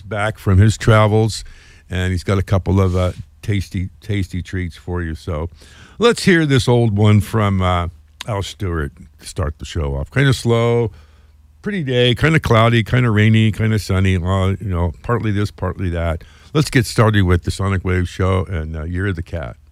back from his travels, and he's got a couple of tasty treats for you. So let's hear this old one from Al Stewart to start the show off. Kind of slow, pretty day, kind of cloudy, kind of rainy, kind of sunny, partly this, partly that. Let's get started with the Sonic Wave Show and Year of the Cat.